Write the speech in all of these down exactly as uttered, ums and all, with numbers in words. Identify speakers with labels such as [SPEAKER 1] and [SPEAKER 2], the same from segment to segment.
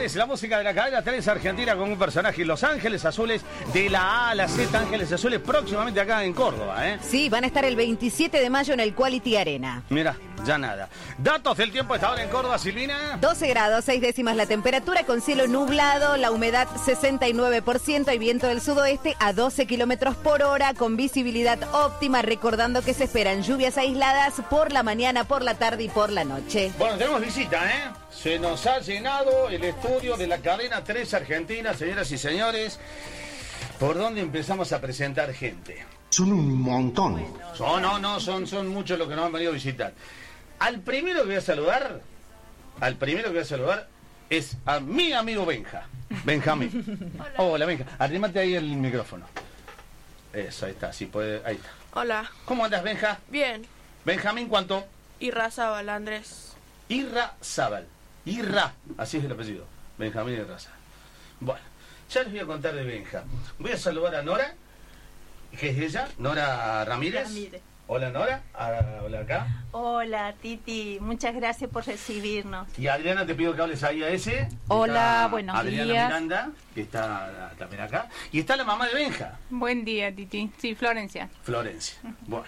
[SPEAKER 1] tres, la música de la cadena tres Argentina con un personaje, Los Ángeles Azules, de la A a la Z, Ángeles Azules, próximamente acá en Córdoba, ¿eh?
[SPEAKER 2] Sí, van a estar el veintisiete de mayo en el Quality Arena.
[SPEAKER 1] Mira, ya nada. Datos del tiempo hasta ahora en Córdoba, Silvina.
[SPEAKER 2] doce grados, seis décimas la temperatura, con cielo nublado, la humedad sesenta y nueve por ciento, hay viento del sudoeste a doce kilómetros por hora, con visibilidad óptima, recordando que se esperan lluvias aisladas por la mañana, por la tarde y por la noche.
[SPEAKER 1] Bueno, tenemos visita, ¿eh? Se nos ha llenado el estudio de la cadena tres Argentina, señoras y señores. ¿Por dónde empezamos a presentar gente?
[SPEAKER 3] Son un montón.
[SPEAKER 1] No, no, no, son, son muchos los que nos han venido a visitar. Al primero que voy a saludar, al primero que voy a saludar es a mi amigo Benja, Benjamín. Hola. Hola, Benja. Arrímate ahí el micrófono. Eso, ahí está, sí puede, ahí está.
[SPEAKER 4] Hola.
[SPEAKER 1] ¿Cómo andas, Benja?
[SPEAKER 4] Bien.
[SPEAKER 1] Benjamín, ¿cuánto?
[SPEAKER 4] Irrazábal, Andrés.
[SPEAKER 1] Irrazábal. Irra, así es el apellido. Benjamín Irrazábal. Bueno, ya les voy a contar de Benja. Voy a saludar a Nora, que es ella, Nora Ramírez.
[SPEAKER 5] Ramírez.
[SPEAKER 1] Hola, Nora. Ah, hola, acá.
[SPEAKER 5] Hola, Titi. Muchas gracias por recibirnos.
[SPEAKER 1] Y Adriana, te pido que hables ahí a ese.
[SPEAKER 6] Hola,
[SPEAKER 1] está
[SPEAKER 6] buenos
[SPEAKER 1] Adriana
[SPEAKER 6] días.
[SPEAKER 1] Miranda, que está también acá. Y está la mamá de Benja,
[SPEAKER 6] Buen día, Titi. Sí, Florencia.
[SPEAKER 1] Florencia. Bueno,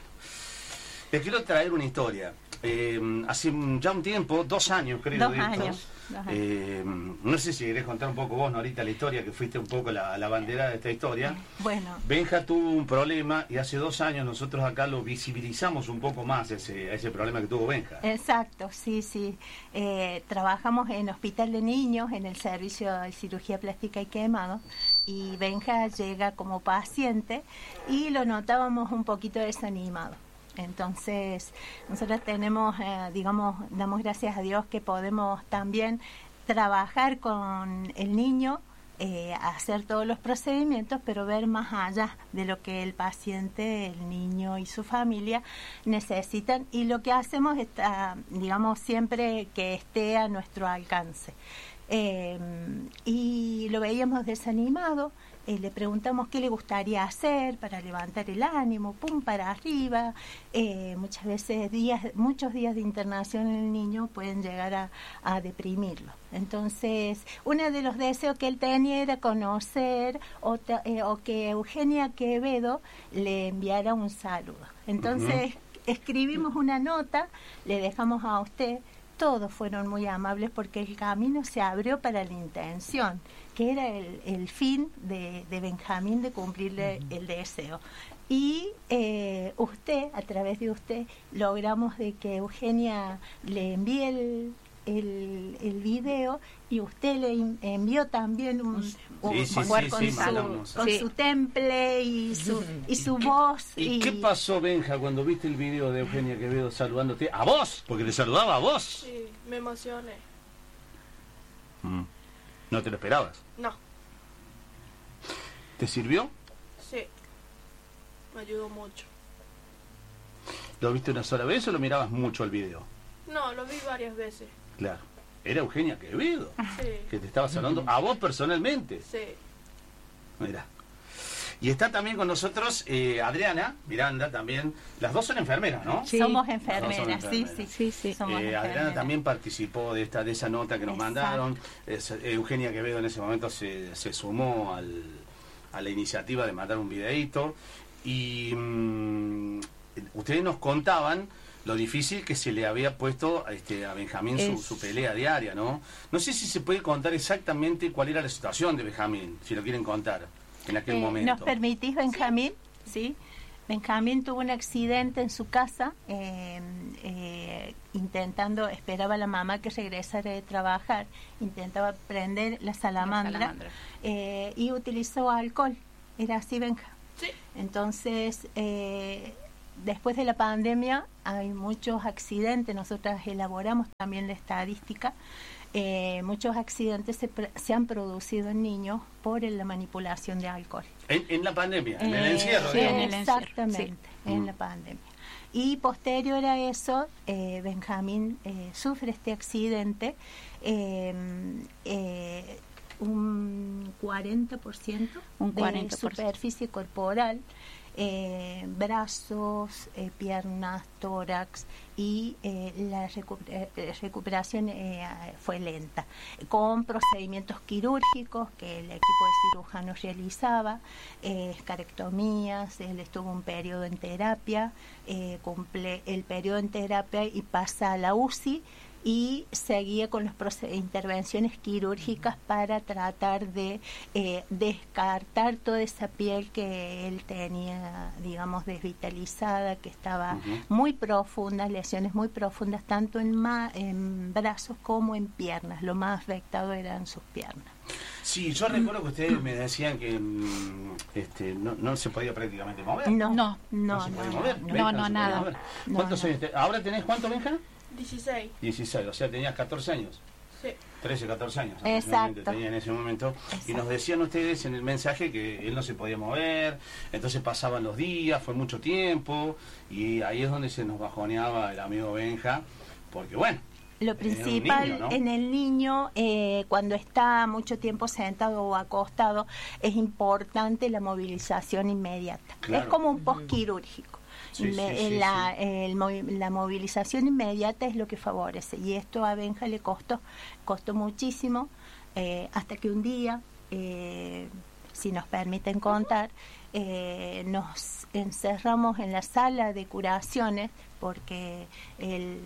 [SPEAKER 1] les quiero traer una historia. Eh, hace ya un tiempo, dos años creo.
[SPEAKER 5] Dos
[SPEAKER 1] de estos,
[SPEAKER 5] años, dos años.
[SPEAKER 1] eh, no sé si querés contar un poco vos, Norita, la historia, que fuiste un poco la, la bandera de esta historia.
[SPEAKER 5] Bueno,
[SPEAKER 1] Benja tuvo un problema y hace dos años nosotros acá lo visibilizamos un poco más, ese, ese problema que tuvo Benja.
[SPEAKER 5] exacto, sí, sí. Eh, trabajamos en Hospital de Niños, en el servicio de cirugía plástica y quemado, y Benja llega como paciente y lo notábamos un poquito desanimado. Entonces, nosotros tenemos, eh, digamos, damos gracias a Dios que podemos también trabajar con el niño, eh, hacer todos los procedimientos, pero ver más allá de lo que el paciente, el niño y su familia necesitan. Y lo que hacemos es, digamos, siempre que esté a nuestro alcance. Eh, y lo veíamos desanimado. Eh, le preguntamos qué le gustaría hacer para levantar el ánimo, pum, para arriba. Eh, muchas veces, días, muchos días de internación en el niño pueden llegar a, a deprimirlo. Entonces, uno de los deseos que él tenía era conocer o, te, eh, o que Eugenia Quevedo le enviara un saludo. Entonces, uh-huh. escribimos una nota, le dejamos a usted. Todos fueron muy amables porque el camino se abrió para la intención, que era el, el fin de, de Benjamín de cumplirle el deseo. Y eh, usted, a través de usted, logramos de que Eugenia le envíe el, el, el video y usted le envió también un, un
[SPEAKER 1] sí, sí,
[SPEAKER 5] jugar
[SPEAKER 1] sí,
[SPEAKER 5] con,
[SPEAKER 1] sí,
[SPEAKER 5] su,
[SPEAKER 1] mandamos.
[SPEAKER 5] con
[SPEAKER 2] Sí.
[SPEAKER 5] su temple y su, y su voz.
[SPEAKER 1] ¿Y,
[SPEAKER 5] y
[SPEAKER 1] qué pasó, Benja, cuando viste el video de Eugenia Quevedo saludándote? ¿A vos? Porque te saludaba a vos.
[SPEAKER 4] Sí, me emocioné.
[SPEAKER 1] Mm. ¿No te lo esperabas?
[SPEAKER 4] No,
[SPEAKER 1] ¿Te sirvió?
[SPEAKER 4] sí. Me ayudó mucho.
[SPEAKER 1] ¿Lo viste una sola vez o lo mirabas mucho el video?
[SPEAKER 4] No, lo vi varias veces.
[SPEAKER 1] Claro. Era Eugenia Quevedo,
[SPEAKER 4] Sí,
[SPEAKER 1] que te estaba saludando a vos personalmente.
[SPEAKER 4] sí.
[SPEAKER 1] Mira. Y está también con nosotros eh, Adriana Miranda también. Las dos son enfermeras, ¿no?
[SPEAKER 6] Sí.
[SPEAKER 5] somos
[SPEAKER 1] Las dos son
[SPEAKER 5] enfermeras, sí,
[SPEAKER 1] enfermeras.
[SPEAKER 5] sí,
[SPEAKER 6] Sí, sí.
[SPEAKER 5] somos
[SPEAKER 1] Eh, Adriana
[SPEAKER 5] enfermeras.
[SPEAKER 1] también participó de esta de esa nota que nos
[SPEAKER 5] Exacto.
[SPEAKER 1] mandaron. Es, Eugenia Quevedo en ese momento se, se sumó al, a la iniciativa de mandar un videíto. Y mmm, ustedes nos contaban lo difícil que se le había puesto este, a Benjamín su,
[SPEAKER 6] Es-
[SPEAKER 1] su pelea diaria, ¿no? No sé si se puede contar exactamente cuál era la situación de Benjamín, si lo quieren contar, en aquel
[SPEAKER 5] Eh,
[SPEAKER 1] momento.
[SPEAKER 5] ¿Nos permitís, Benjamín? Sí. Benjamín tuvo un accidente en su casa, eh, eh, intentando, esperaba a la mamá que regresara de trabajar, intentaba prender la salamandra,
[SPEAKER 6] La salamandra.
[SPEAKER 5] eh, y utilizó alcohol. Era así, Benja.
[SPEAKER 4] Sí.
[SPEAKER 5] Entonces, eh, después de la pandemia hay muchos accidentes, nosotras elaboramos también la estadística, eh, muchos accidentes se, pr- se han producido en niños por la manipulación de alcohol.
[SPEAKER 1] En, en la pandemia, en el
[SPEAKER 5] Eh,
[SPEAKER 1] encierro,
[SPEAKER 5] sí,
[SPEAKER 6] digamos.
[SPEAKER 1] digamos.
[SPEAKER 6] en el encierro,
[SPEAKER 5] exactamente,
[SPEAKER 1] sí.
[SPEAKER 5] en
[SPEAKER 1] Mm.
[SPEAKER 5] la pandemia. Y posterior a eso, eh, Benjamín eh, sufre este accidente, eh, eh, un cuarenta por ciento
[SPEAKER 6] Un cuarenta
[SPEAKER 5] de
[SPEAKER 6] por ciento.
[SPEAKER 5] superficie corporal eh, brazos, eh, piernas, tórax, y eh, la recuper- eh, recuperación eh, fue lenta, con procedimientos quirúrgicos que el equipo de cirujanos realizaba, eh, escarectomías. Él estuvo un periodo en terapia, eh, cumple el periodo en terapia y pasa a la U C I, y seguía con las proce- intervenciones quirúrgicas para tratar de eh, descartar toda esa piel que él tenía, digamos, desvitalizada, que estaba
[SPEAKER 1] Ujú.
[SPEAKER 5] muy profunda, lesiones muy profundas, tanto en, ma- en brazos como en piernas. Lo más afectado eran sus piernas.
[SPEAKER 1] Sí, yo recuerdo que ustedes me decían que mm, este, no, no se podía prácticamente mover.
[SPEAKER 5] No,
[SPEAKER 6] No.
[SPEAKER 5] no,
[SPEAKER 1] se
[SPEAKER 5] no,
[SPEAKER 1] podía
[SPEAKER 5] no,
[SPEAKER 1] mover.
[SPEAKER 5] no.
[SPEAKER 1] Benja
[SPEAKER 6] No, no,
[SPEAKER 1] se podía
[SPEAKER 6] nada.
[SPEAKER 1] mover.
[SPEAKER 5] No,
[SPEAKER 1] ¿Cuántos
[SPEAKER 5] no.
[SPEAKER 1] años te- ¿Ahora tenés cuánto, Benja?
[SPEAKER 4] dieciséis.
[SPEAKER 1] dieciséis, o sea, tenías catorce años.
[SPEAKER 4] Sí.
[SPEAKER 1] trece, catorce años
[SPEAKER 5] Exacto.
[SPEAKER 1] aproximadamente tenía en ese momento. Y
[SPEAKER 5] Exacto.
[SPEAKER 1] nos decían ustedes en el mensaje que él no se podía mover, entonces pasaban los días, fue mucho tiempo, y ahí es donde se nos bajoneaba el amigo Benja, porque bueno,
[SPEAKER 5] Lo
[SPEAKER 1] era un
[SPEAKER 5] principal
[SPEAKER 1] niño, ¿no?
[SPEAKER 5] en el niño, eh, cuando está mucho tiempo sentado o acostado, es importante la movilización inmediata.
[SPEAKER 1] Claro.
[SPEAKER 5] Es como un postquirúrgico.
[SPEAKER 1] Sí,
[SPEAKER 5] Me-
[SPEAKER 1] sí, sí,
[SPEAKER 5] la,
[SPEAKER 1] sí.
[SPEAKER 5] el movi- la movilización inmediata es lo que favorece, y esto a Benja le costó, costó muchísimo, eh, hasta que un día, eh, si nos permiten contar, eh, nos encerramos en la sala de curaciones porque él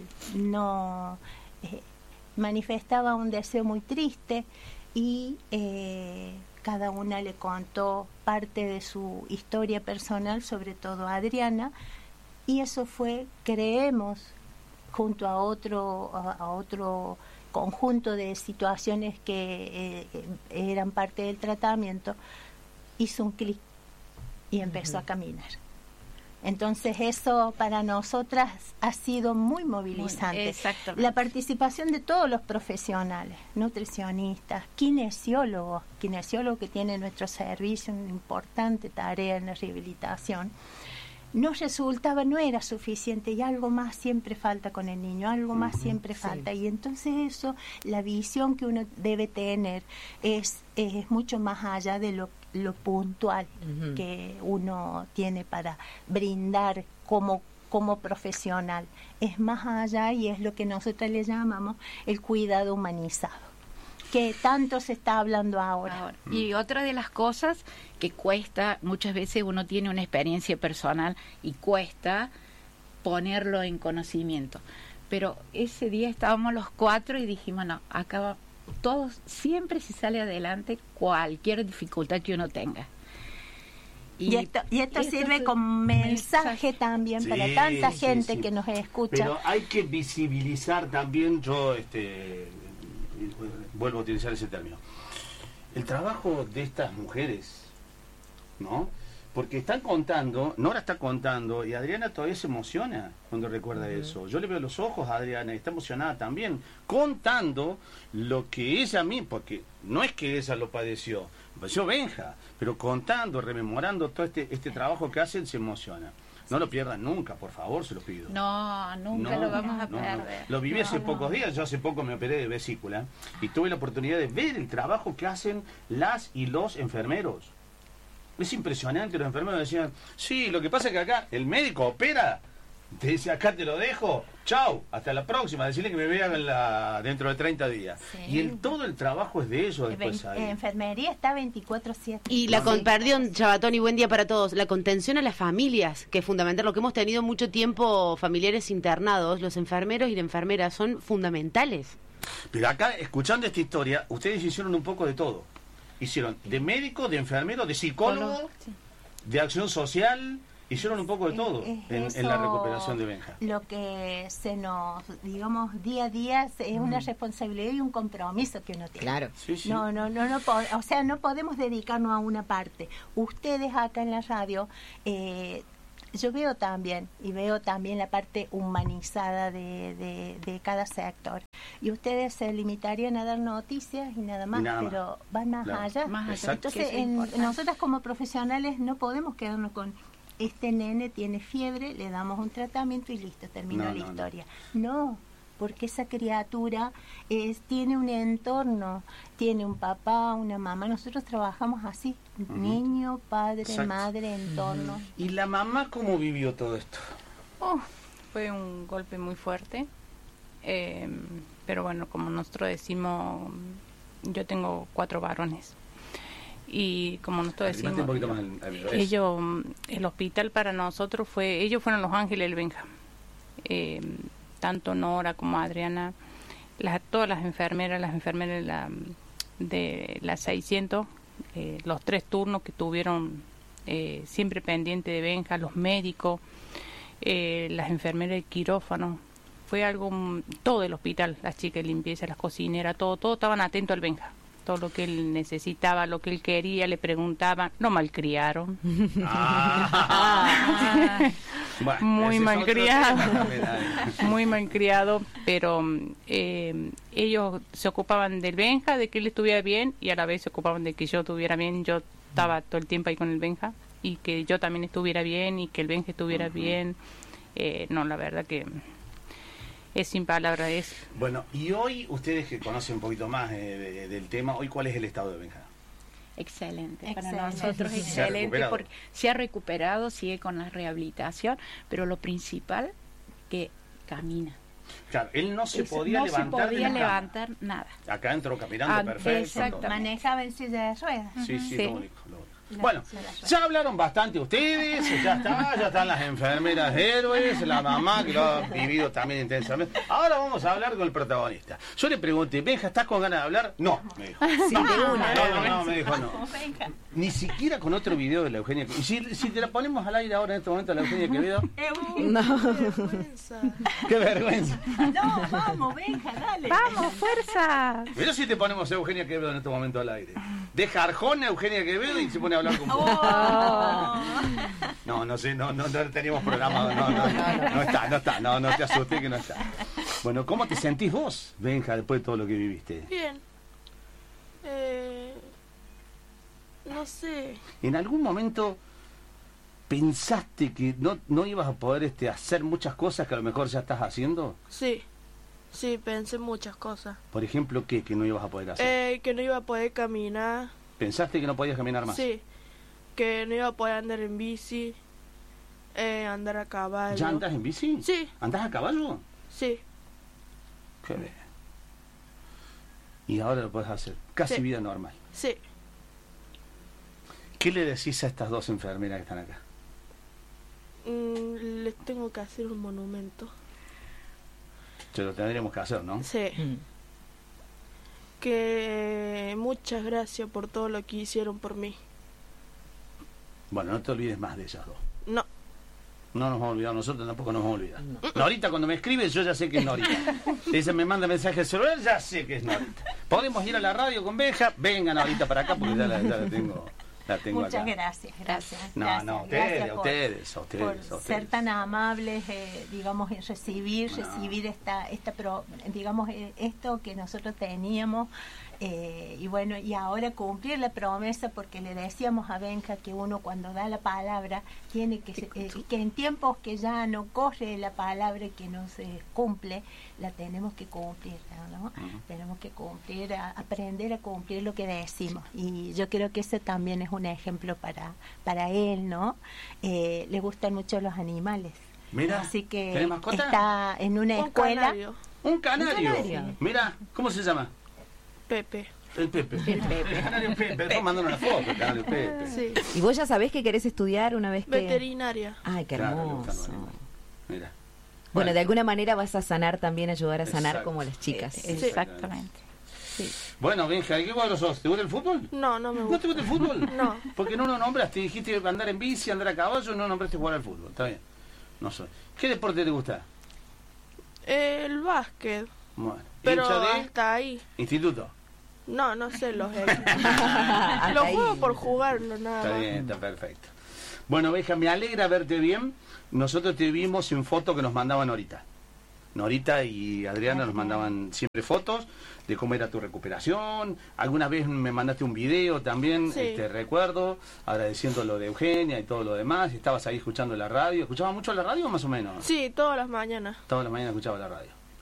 [SPEAKER 5] no eh, manifestaba un deseo muy triste, y eh, cada una le contó parte de su historia personal, sobre todo a Adriana, y eso fue, creemos, junto a otro a, a otro conjunto de situaciones que eh, eran parte del tratamiento, hizo un clic y empezó a caminar. Entonces eso para nosotras ha sido muy movilizante.
[SPEAKER 6] Exactamente.
[SPEAKER 5] La participación de todos los profesionales, nutricionistas, kinesiólogos, kinesiólogos que tiene nuestro servicio, una importante tarea en la rehabilitación, nos resultaba, no era suficiente, y algo más siempre falta con el niño, algo más siempre falta. Y entonces eso, la visión que uno debe tener es, es mucho más allá de lo, lo puntual
[SPEAKER 3] Ujú.
[SPEAKER 5] que uno tiene para brindar como como profesional. Es más allá, y es lo que nosotros le llamamos el cuidado humanizado, que tanto se está hablando ahora.
[SPEAKER 6] Ahora, y otra de las cosas que cuesta, muchas veces uno tiene una experiencia personal y cuesta ponerlo en conocimiento. Pero ese día estábamos los cuatro y dijimos, no, acá va, todos, siempre se sale adelante cualquier dificultad que uno tenga.
[SPEAKER 5] Y, esto, y esto
[SPEAKER 6] esto
[SPEAKER 5] sirve
[SPEAKER 6] es
[SPEAKER 5] como
[SPEAKER 6] un
[SPEAKER 5] mensaje,
[SPEAKER 6] mensaje.
[SPEAKER 5] también
[SPEAKER 1] Sí,
[SPEAKER 5] para tanta
[SPEAKER 1] sí,
[SPEAKER 5] gente
[SPEAKER 1] sí.
[SPEAKER 5] que nos escucha.
[SPEAKER 1] Pero hay que visibilizar también, yo este, vuelvo a utilizar ese término, el trabajo de estas mujeres, ¿no? Porque están contando, Nora está contando, y Adriana todavía se emociona cuando recuerda eso. Yo le veo los ojos a Adriana y está emocionada también, contando lo que ella a mí, porque no es que ella lo padeció, padeció Benja, pero contando, rememorando todo este, este trabajo que hacen, se emociona. No lo pierdan nunca, por favor, se lo pido.
[SPEAKER 6] No, nunca
[SPEAKER 1] No,
[SPEAKER 6] lo vamos a
[SPEAKER 1] no, no.
[SPEAKER 6] perder.
[SPEAKER 1] Lo viví
[SPEAKER 5] No,
[SPEAKER 1] hace
[SPEAKER 5] no.
[SPEAKER 1] pocos días, yo hace poco me operé de vesícula y tuve la oportunidad de ver el trabajo que hacen las y los enfermeros. Es impresionante, los enfermeros decían, sí, lo que pasa es que acá el médico opera, te dice, acá te lo dejo, chau, hasta la próxima, decirle que me vean en la, dentro de treinta días.
[SPEAKER 5] Sí.
[SPEAKER 1] Y el, todo el trabajo es de ellos
[SPEAKER 5] En
[SPEAKER 1] después ahí.
[SPEAKER 5] enfermería está veinticuatro siete.
[SPEAKER 3] Y la
[SPEAKER 1] Sí.
[SPEAKER 3] con, perdón, Chabatón, y buen día para todos. La contención a las familias, que es fundamental. Lo que hemos tenido mucho tiempo, familiares internados, los enfermeros y las enfermeras son fundamentales.
[SPEAKER 1] Pero acá, escuchando esta historia, ustedes hicieron un poco de todo. Hicieron de médico, de enfermero, de psicólogo,
[SPEAKER 6] Sí.
[SPEAKER 1] de acción social, hicieron un poco de todo
[SPEAKER 5] Es- es
[SPEAKER 1] en, en la
[SPEAKER 5] eso
[SPEAKER 1] recuperación de Benja.
[SPEAKER 5] Lo que se nos, digamos, día a día es una responsabilidad y un compromiso que uno tiene.
[SPEAKER 3] Claro.
[SPEAKER 1] Sí, sí.
[SPEAKER 5] No, no, no, no, po- o sea, no podemos dedicarnos a una parte. Ustedes acá en la radio, eh, yo veo también, y veo también la parte humanizada de, de, de cada sector. Y ustedes se limitarían a dar noticias y nada más,
[SPEAKER 1] Y nada más.
[SPEAKER 5] pero van más
[SPEAKER 1] Claro.
[SPEAKER 5] allá.
[SPEAKER 6] Más allá,
[SPEAKER 1] Exacto.
[SPEAKER 5] Entonces,
[SPEAKER 6] que eso es
[SPEAKER 5] en-
[SPEAKER 6] importante.
[SPEAKER 5] nosotras como profesionales no podemos quedarnos con este nene tiene fiebre, le damos un tratamiento y listo, terminó
[SPEAKER 1] No,
[SPEAKER 5] la
[SPEAKER 1] no, no.
[SPEAKER 5] historia. No, porque esa criatura es, tiene un entorno, tiene un papá, una mamá. Nosotros trabajamos así, uh-huh. niño, padre, Exacto. madre, entorno.
[SPEAKER 1] ¿Y la mamá cómo vivió todo esto?
[SPEAKER 7] Oh, fue un golpe muy fuerte, eh, pero bueno, como nosotros decimos, yo tengo cuatro varones. Y como nosotros decimos, un poquito más el, el ellos, el hospital para nosotros fue, ellos fueron los ángeles del Benja. Eh, tanto Nora como Adriana, las, todas las enfermeras, las enfermeras de la, de las seiscientos, eh, los tres turnos que tuvieron eh, siempre pendiente de Benja, los médicos, eh, las enfermeras de quirófano, fue algo, todo el hospital, las chicas de limpieza, las cocineras, todo, todo estaban atentos al Benja. Todo lo que él necesitaba, lo que él quería, le preguntaban, lo malcriaron. Ah, bueno, muy malcriado, muy malcriado, pero eh, ellos se ocupaban del Benja, de que él estuviera bien, y a la vez se ocupaban de que yo estuviera bien. Yo estaba todo el tiempo ahí con el Benja, y que yo también estuviera bien, y que el Benja estuviera uh-huh. bien. Eh, no, la verdad que... es sin palabras. Es...
[SPEAKER 1] Bueno, y hoy, ustedes que conocen un poquito más eh, de, del tema, hoy ¿cuál es el estado de Benja?
[SPEAKER 6] Excelente,
[SPEAKER 5] excelente.
[SPEAKER 6] Para nosotros sí. excelente, ¿Se porque se ha recuperado, sigue con la rehabilitación, pero lo principal, que camina.
[SPEAKER 1] Claro, él no se
[SPEAKER 6] Eso,
[SPEAKER 1] podía
[SPEAKER 6] no
[SPEAKER 1] levantar.
[SPEAKER 6] No se podía levantar nada.
[SPEAKER 1] Acá entró caminando ah, perfecto.
[SPEAKER 5] Exacto. Manejaba en silla de ruedas.
[SPEAKER 1] Sí, sí,
[SPEAKER 6] sí.
[SPEAKER 1] Lo único, lo único. Bueno, ya hablaron bastante ustedes, ya está, ya están las enfermeras héroes, la mamá que lo ha vivido también intensamente. Ahora vamos a hablar con el protagonista. Yo le pregunté, Benja, ¿estás con ganas de hablar? No, me dijo.
[SPEAKER 2] Sí, no, de una.
[SPEAKER 1] No, no, no, me dijo no. Ni siquiera con otro video de la Eugenia Quevedo. Si, si te la ponemos al aire ahora en este momento, la Eugenia Quevedo.
[SPEAKER 2] No.
[SPEAKER 4] Qué vergüenza.
[SPEAKER 1] Qué vergüenza.
[SPEAKER 5] No, vamos, Benja, dale.
[SPEAKER 6] Vamos, fuerza.
[SPEAKER 1] Pero si te ponemos a Eugenia Quevedo en este momento al aire. Deja Arjona a Eugenia Quevedo y se pone a hablar con vos.
[SPEAKER 5] Oh.
[SPEAKER 1] No, no sé, no, no, no teníamos programado, no, no, no, no está, no está, no, no te asustes que no está. Bueno, ¿cómo te sentís vos, Benja, después de todo lo que viviste?
[SPEAKER 4] Bien. Eh, no sé.
[SPEAKER 1] ¿En algún momento pensaste que no, no ibas a poder este, hacer muchas cosas que a lo mejor ya estás haciendo?
[SPEAKER 4] Sí. Sí, pensé muchas cosas.
[SPEAKER 1] Por ejemplo, ¿qué? Que no ibas a poder hacer.
[SPEAKER 4] Eh, que no iba a poder caminar.
[SPEAKER 1] ¿Pensaste que no podías caminar más?
[SPEAKER 4] Sí. Que no iba a poder andar en bici, eh, andar a caballo.
[SPEAKER 1] ¿Ya andas en bici?
[SPEAKER 4] Sí.
[SPEAKER 1] ¿Andás a caballo?
[SPEAKER 4] Sí.
[SPEAKER 1] Qué bien. Y ahora lo puedes hacer. Casi
[SPEAKER 4] sí.
[SPEAKER 1] vida normal.
[SPEAKER 4] Sí.
[SPEAKER 1] ¿Qué le decís a estas dos enfermeras que están acá?
[SPEAKER 4] Mm, les tengo que hacer un monumento.
[SPEAKER 1] Se lo tendríamos que hacer, ¿no?
[SPEAKER 4] Sí. Mm. Que muchas gracias por todo lo que hicieron por mí.
[SPEAKER 1] Bueno, no te olvides más de ellas dos.
[SPEAKER 4] No.
[SPEAKER 1] No nos vamos a olvidar, nosotros tampoco nos vamos a olvidar. No. Norita, cuando me escribe, yo ya sé que es Norita. Dice, me manda mensaje de celular, ya sé que es Norita. ¿Podemos ir a la radio con Benja? Vengan ahorita para acá porque ya la, ya la tengo. La tengo
[SPEAKER 5] Muchas
[SPEAKER 1] acá.
[SPEAKER 5] gracias, gracias.
[SPEAKER 1] No,
[SPEAKER 5] gracias,
[SPEAKER 1] no, ustedes,
[SPEAKER 5] gracias por,
[SPEAKER 1] ustedes, ustedes,
[SPEAKER 5] por
[SPEAKER 1] ustedes.
[SPEAKER 5] ser tan amables, eh, digamos, en recibir,
[SPEAKER 1] no.
[SPEAKER 5] recibir esta, esta, pro, digamos, eh, esto que nosotros teníamos. Eh, y bueno, y ahora cumplir la promesa, porque le decíamos a Benja que uno cuando da la palabra tiene que, eh, que en tiempos que ya no corre la palabra y que no se cumple, la tenemos que cumplir, ¿no? Uh-huh. Tenemos que cumplir, a, aprender a cumplir lo que decimos. Y yo creo que ese también es un ejemplo para, para él, ¿no? Eh, le gustan mucho los animales.
[SPEAKER 1] Mira,
[SPEAKER 5] así que
[SPEAKER 1] ¿tenés mascota?
[SPEAKER 5] Está en una
[SPEAKER 4] Un
[SPEAKER 5] escuela.
[SPEAKER 4] Canario.
[SPEAKER 1] Un canario.
[SPEAKER 5] Un canario.
[SPEAKER 1] Mira, ¿cómo se llama?
[SPEAKER 4] Pepe.
[SPEAKER 1] El Pepe. El Pepe. El canario Pepe. Después mandaron una foto, el canario Pepe.
[SPEAKER 4] Sí.
[SPEAKER 2] ¿Y vos ya sabés que querés estudiar una vez que...?
[SPEAKER 4] Veterinaria.
[SPEAKER 2] Ay, qué
[SPEAKER 1] Claro,
[SPEAKER 2] hermoso.
[SPEAKER 1] Mira.
[SPEAKER 2] Bueno, de alguna manera vas a sanar también, ayudar a sanar
[SPEAKER 1] Exacto.
[SPEAKER 2] como las chicas.
[SPEAKER 7] Sí. Exactamente.
[SPEAKER 2] Sí.
[SPEAKER 1] Bueno, Benja, ¿de qué cuadro sos? ¿Te gusta el fútbol?
[SPEAKER 4] No, no me
[SPEAKER 1] ¿No
[SPEAKER 4] gusta.
[SPEAKER 1] te gusta el fútbol?
[SPEAKER 4] No.
[SPEAKER 1] Porque no lo nombraste, dijiste andar en bici, andar a caballo, no nombraste jugar al fútbol. Está bien. No soy. ¿Qué deporte te gusta?
[SPEAKER 4] El básquet.
[SPEAKER 1] Bueno.
[SPEAKER 4] Pero
[SPEAKER 1] ¿Hincha de
[SPEAKER 4] hasta ahí.
[SPEAKER 1] instituto?
[SPEAKER 4] No, no sé los equipos.
[SPEAKER 2] Hasta
[SPEAKER 4] Los
[SPEAKER 2] ahí.
[SPEAKER 4] juego por jugarlo, nada
[SPEAKER 1] Está
[SPEAKER 4] más.
[SPEAKER 1] bien, está perfecto. Bueno, Benja, me alegra verte bien. Nosotros te vimos en foto que nos mandaban ahorita. Norita y Adriana nos mandaban siempre fotos de cómo era tu recuperación. Alguna vez me mandaste un video también,
[SPEAKER 4] Sí.
[SPEAKER 1] este recuerdo, agradeciendo lo de Eugenia y todo lo demás. Estabas ahí escuchando la radio. ¿Escuchabas mucho la radio más o menos?
[SPEAKER 4] Sí, todas las mañanas.
[SPEAKER 1] Todas las mañanas escuchaba la radio.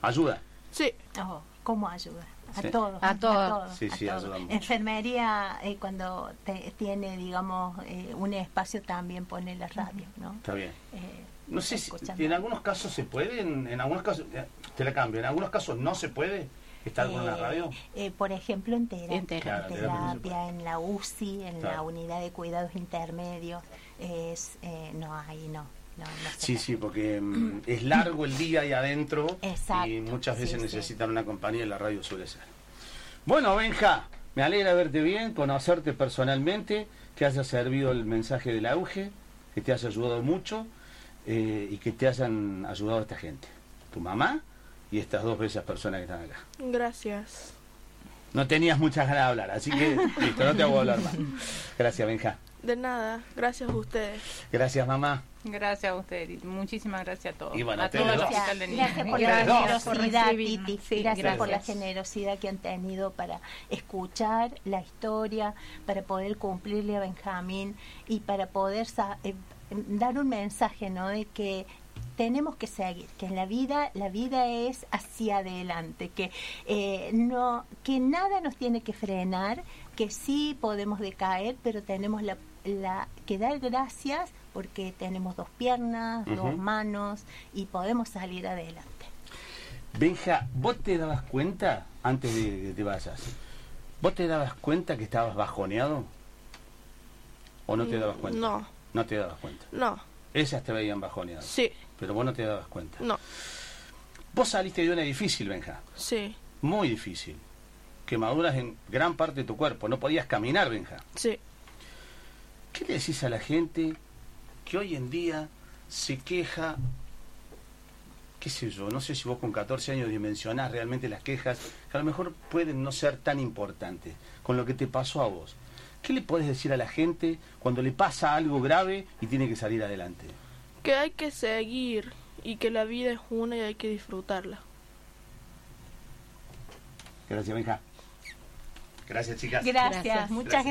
[SPEAKER 1] ¿Ayuda?
[SPEAKER 4] Sí.
[SPEAKER 5] Oh, ¿cómo ayuda? A
[SPEAKER 1] Sí.
[SPEAKER 5] todos.
[SPEAKER 6] A todos.
[SPEAKER 1] Sí, sí,
[SPEAKER 5] a todos.
[SPEAKER 1] ayuda mucho.
[SPEAKER 5] Enfermería, eh, cuando te- tiene, digamos, eh, un espacio, también pone la radio, ¿no?
[SPEAKER 1] Está bien.
[SPEAKER 5] Eh,
[SPEAKER 1] No sé si
[SPEAKER 5] escuchando.
[SPEAKER 1] en algunos casos se puede, en, en algunos casos, eh, te la cambio, en algunos casos no se puede estar con la
[SPEAKER 5] Eh,
[SPEAKER 1] radio.
[SPEAKER 5] eh, por ejemplo, en terapia,
[SPEAKER 6] En terapia.
[SPEAKER 1] Claro, en terapia no se
[SPEAKER 5] terapia, en la U C I, en la
[SPEAKER 1] Claro.
[SPEAKER 5] unidad de cuidados intermedios, es eh, no, ahí no. no, no se
[SPEAKER 1] Sí,
[SPEAKER 5] puede.
[SPEAKER 1] sí, porque mm, es largo el día ahí adentro
[SPEAKER 5] Exacto,
[SPEAKER 1] y muchas veces
[SPEAKER 5] sí, sí.
[SPEAKER 1] necesitan una compañía y la radio suele ser. Bueno, Benja, me alegra verte bien, conocerte personalmente, que haya servido el mensaje del auge, que te haya ayudado mucho eh, y que te hayan ayudado a esta gente, tu mamá y estas dos bellas personas que están acá.
[SPEAKER 4] Gracias.
[SPEAKER 1] No tenías muchas ganas de hablar, así que listo, no te hago hablar más. Gracias, Benja.
[SPEAKER 4] De nada. Gracias a ustedes.
[SPEAKER 1] Gracias, mamá.
[SPEAKER 7] Gracias a ustedes. Muchísimas gracias a todos.
[SPEAKER 1] Y bueno,
[SPEAKER 7] a
[SPEAKER 1] ustedes
[SPEAKER 7] todo el
[SPEAKER 1] dos.
[SPEAKER 7] Hospital de Niños.
[SPEAKER 5] Gracias por la
[SPEAKER 1] Ustedes dos.
[SPEAKER 5] generosidad,
[SPEAKER 6] Por recibirnos.
[SPEAKER 5] Titi.
[SPEAKER 6] Sí,
[SPEAKER 5] gracias, por la
[SPEAKER 6] gracias.
[SPEAKER 5] generosidad que han tenido para escuchar la historia, para poder cumplirle a Benjamín y para poder sa- eh, dar un mensaje, ¿no? De que tenemos que seguir, que en la vida la vida es hacia adelante, que eh, no, que nada nos tiene que frenar, que sí podemos decaer, pero tenemos la, la que dar gracias porque tenemos dos piernas,
[SPEAKER 1] Ujú.
[SPEAKER 5] dos manos y podemos salir adelante.
[SPEAKER 1] Benja, ¿vos te dabas cuenta, antes de que te vayas, vos te dabas cuenta que estabas bajoneado? ¿O no te dabas cuenta?
[SPEAKER 4] No.
[SPEAKER 1] No te dabas cuenta.
[SPEAKER 4] No.
[SPEAKER 1] Ellas te veían bajoneado.
[SPEAKER 4] Sí.
[SPEAKER 1] Pero vos no te dabas cuenta.
[SPEAKER 4] No.
[SPEAKER 1] Vos saliste de una difícil, Benja.
[SPEAKER 4] Sí.
[SPEAKER 1] Muy difícil. Quemaduras en gran parte de tu cuerpo. No podías caminar, Benja.
[SPEAKER 4] Sí.
[SPEAKER 1] ¿Qué le decís a la gente que hoy en día se queja? Qué sé yo, no sé si vos con catorce años dimensionás realmente las quejas, que a lo mejor pueden no ser tan importantes, con lo que te pasó a vos. ¿Qué le podés decir a la gente cuando le pasa algo grave y tiene que salir adelante?
[SPEAKER 4] Que hay que seguir y que la vida es una y hay que disfrutarla.
[SPEAKER 1] Gracias, Benja. Gracias, chicas.
[SPEAKER 5] Gracias,
[SPEAKER 6] Gracias.
[SPEAKER 5] muchas
[SPEAKER 1] Gracias.